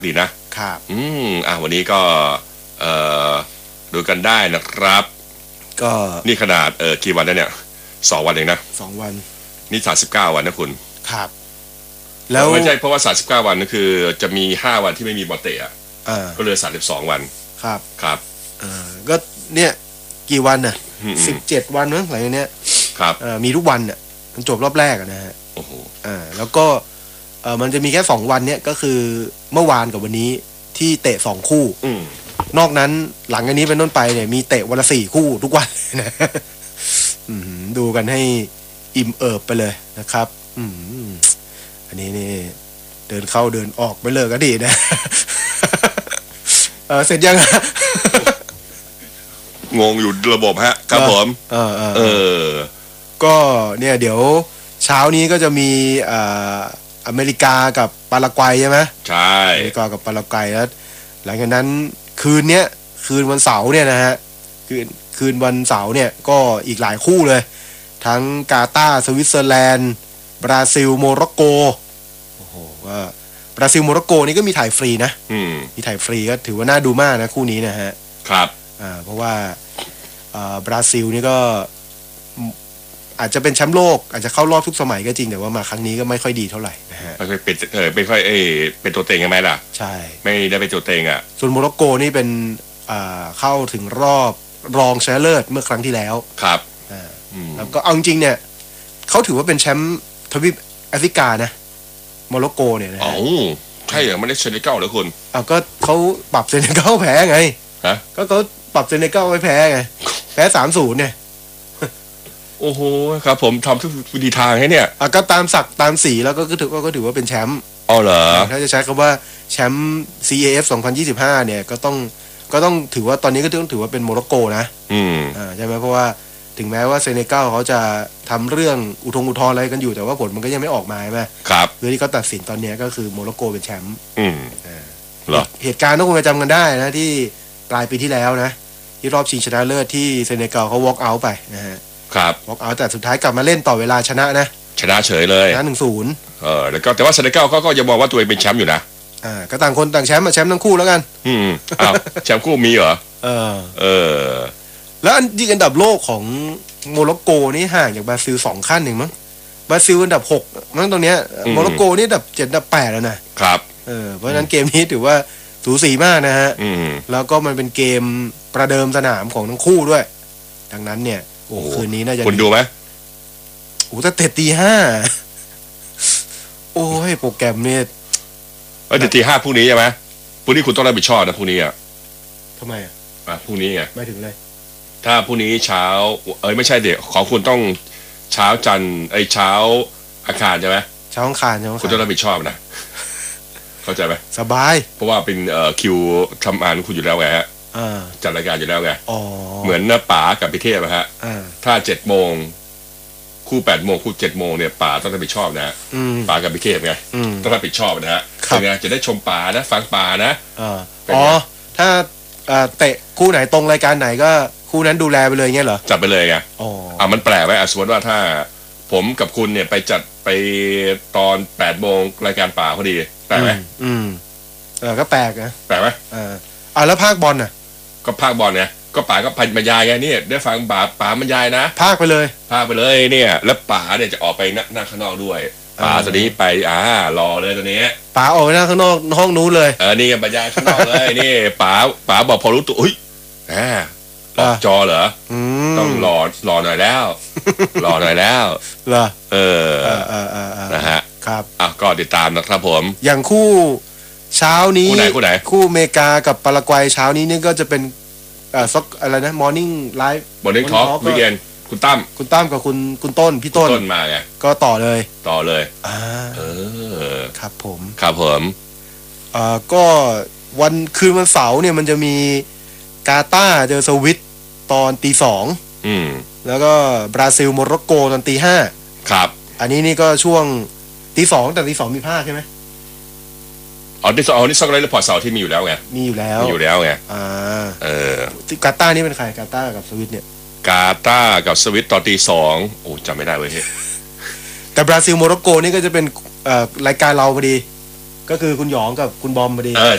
ดีนะครับวันนี้ก็เอ่อดูกันได้นะครับก็นี่ขนาดกี่วันแล้วเนี่ย2 วันเองนะ 2 วันนี่39 วันนะคุณครับแล้วไม่ใช่เพราะว่า39 วันนั่นคือจะมี5 วันที่ไม่มีบอลเตะก็เหลือ32 วันครับก็เนี่ยกี่วันน่ะ17 วันมั้งอะไรเนี้ยครับมีทุกวันน่ะมันจบรอบแรกนะฮะโอ้โหแล้วก็มันจะมีแค่2 วันเนี้ยก็คือเมื่อวานกับวันนี้ที่เตะ2 คู่นอกนั้นหลังอันนี้เป็นต้นไปเนี่ยมีเตะวันละ4 คู่ทุกวันนะดูกันให้อิ่มเอิบไปเลยนะครับอันนี้นี่เดินเข้าเดินออกไม่เลิกก็ดีนะเสร็จยังงงอยู่ระบบฮะครับผมก็เนี่ยเดี๋ยวเช้านี้ก็จะมีอเมริกากับปารากวัยใช่ไหมใช่อเมริกากับปารากวัยแล้วหลังจากนั้นคืนวันเสาร์เนี่ยนะฮะคืนวันเสาร์เนี่ยก็อีกหลายคู่เลยทั้งกาตาร์สวิตเซอร์แลนด์บราซิลโมร็อกโกโอ้โหว่าบราซิลโมร็อกโกนี่ก็มีถ่ายฟรีนะมีถ่ายฟรีก็ถือว่าน่าดูมากนะคู่นี้นะฮะครับเพราะว่าบราซิลนี่ก็อาจจะเป็นแชมป์โลกอาจจะเข้ารอบทุกสมัยก็จริงแต่ว่ามาครั้งนี้ก็ไม่ค่อยดีเท่าไหร่นะฮะไม่ค่อยเป็นไม่ค่อยเป็นตัวเต็งใช่ไหมล่ะใช่ไม่ได้เป็นตัวเต็งส่วนโมร็อกโกนี่เป็นเข้าถึงรอบรองชนะเลิศเมื่อครั้งที่แล้วครับแล้วก็เอาจริงเนี่ยเขาถือว่าเป็นแชมป์ทวีปแอฟริกานะโมร็อกโกเนี่ยนะใช่เหรอไม่ได้เซเนกัลเหรอคุณก็เขาปรับเซเนกัลแพ้ไงก็เขาปรับเซเนกัลไว้แพ้ไงแพ้3-0เนี่ยโอ้โหครับผมทำทุกวิธีทางให้เนี่ยก็ตามศักดิ์ตามสีแล้วก็ถือว่าเป็นแชมป์เหรอถ้าจะใช้คำว่าแชมป์ CAF 2025เนี่ยก็ต้องถือว่าตอนนี้ก็ต้องถือว่าเป็นโมร็อกโกนะใช่ไหมเพราะว่าถึงแม้ว่าเซเนกัลเขาจะทำเรื่องอุทธรณ์อะไรกันอยู่แต่ว่าผลมันก็ยังไม่ออกมาใช่ไหมครับคือที่เขาตัดสินตอนนี้ก็คือโมร็อกโกเป็นแชมป์เหรอเหตุการณ์ต้องคงจะจำกันได้นะที่ปลายปีที่แล้วนะที่รอบชิงชนะเลิศที่เซเนกัลเขา walk out ไปนะฮะครับ walk out แต่สุดท้ายกลับมาเล่นต่อเวลาชนะนะชนะเฉยเลยชนะ 1-0 แล้วก็แต่ว่าเซเนกัลก็ยังมองว่าตัวเองเป็นแชมป์อยู่นะก็ต่างคนต่างแชมป์แชมป์ทั้งคู่แล้วกันแชมป์คู่มีเหรอแล้วอันดับโลกของโมร็อกโกนี่ห่างจากบราซิล2 ขั้นเองมั้งบราซิลอันดับ6มั้งตรงเนี้ยโมร็อกโกนี่อันดับ7อันดับ8แล้วนะครับเพราะฉะนั้นเกมนี้ถือว่าสูสีมากนะฮะแล้วก็มันเป็นเกมประเดิมสนามของทั้งคู่ด้วยดังนั้นเนี่ยคืนนี้น่าจะคุณดูไหมถ้าเตะตี 5โอ้ยโปรแกรมเนี่ยเดี๋ยวตี 5พรุ่งนี้ใช่ไหมพรุ่งนี้คุณต้องรับผิดชอบนะพรุ่งนี้ทำไมพรุ่งนี้ไงไม่ถึงเลยถ้าพรุ่งนี้เช้าไม่ใช่เดี๋ยวของคุณต้องเช้าจันทร์เช้าอังคารใช่ไหมเช้าอังคารคุณต้องรับผิดชอบนะเข้าใจไหมสบายเพราะว่าเป็นคิวทำงานคุณอยู่แล้วไงฮะจัดรายการอยู่แล้วไงเหมือนน้าป๋ากับพี่เทพฮะถ้า7 โมงคู่8 โมงคู่7 โมงเนี่ยป๋าต้องรับผิดชอบนะป๋ากับพี่เทพไงต้องรับผิดชอบนะฮะเป็นไงจะได้ชมป๋านะฟังป๋านะถ้าเตะคู่ไหนตรงรายการไหนก็คู่นั้นดูแลไปเลยเงี้ยเหรอจัดไปเลยไงมันแปลกไหมสมมติว่าถ้าผมกับคุณเนี่ยไปจัดไปตอน8 โมงรายการป๋าพอดีแปลกไหมก็แปลกนะแปลกไหมแล้วภาคบอลน่ะก็ภาคบอลไงก็ป๋าก็บรรยายไงนี่ได้ฟังป๋าบรรยายนะภาคไปเลยเนี่ยแล้วป๋าเนี่ยจะออกไปนั่งข้างนอกด้วยป๋าตอนนี้ไปรอเลยตอนนี้ป๋าออกไปนั่งข้างนอกห้องนู้นเลยนี่บรรยายข้างนอกเลยนี่ป๋าบอกพอรู้ตัวออกจอเหรอต้องรอหน่อยแล้วรอหน่อยแล้วเหรอนะฮะครับก็ติดตามนะครับผมอย่างคู่เช้านี้คู่ไหนคู่อเมริกากับปารากวัยเช้านี้นี่ก็จะเป็นอะไรนะ Morning Live Morning Talk Weekend คุณตั้มกับคุณต้นพี่ต้นมาไงก็ต่อเลยครับผมก็คืนวันเสาร์เนี่ยมันจะมีกาตาร์เจอสวิตตอนตี 2แล้วก็บราซิลโมร็อกโกตอนตี 5 ครับอันนี้นี่ก็ช่วงตี 2แต่ตี 2มีภาคใช่ไหมนี่ซ็อกไลท์พอร์ตเสาร์ที่มีอยู่แล้วไงมีอยู่แล้วไงกาตาร์นี่เป็นใครกาตาร์กับสวิตเนี่ยกาตาร์กับสวิตตอนตี 2จำไม่ได้เว้ยแต่บราซิลโมร็อกโกนี่ก็จะเป็นรายการเราพอดีก็คือคุณหยองกับคุณบอมพอดี